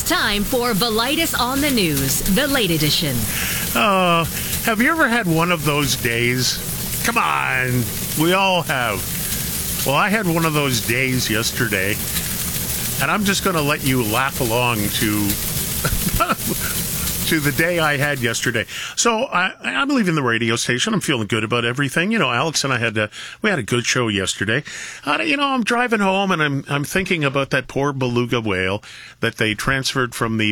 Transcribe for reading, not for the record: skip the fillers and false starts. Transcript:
It's time for Velitis on the News, the late edition. Have you ever had one of those days? Come on, we all have. Well, I had one of those days yesterday, and I'm just going to let you laugh along to to the day I had yesterday. So I'm leaving the radio station. I'm feeling good about everything. You know, Alex and I we had a good show yesterday. I'm driving home and I'm thinking about that poor beluga whale that they transferred from the